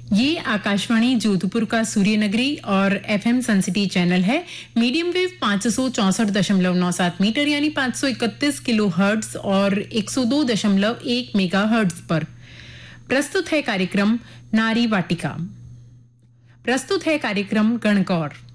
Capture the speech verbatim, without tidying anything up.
ये आकाशवाणी जोधपुर का सूर्य नगरी और एफएम सनसिटी चैनल है। मीडियम वेव पाँच सौ चौसठ दशमलव नौ सात मीटर यानी पाँच सौ इकतीस किलो हर्ट्ज और एक सौ दो दशमलव एक मेगा हर्ट्ज पर प्रस्तुत है कार्यक्रम नारी वाटिका। प्रस्तुत है कार्यक्रम गणकौर।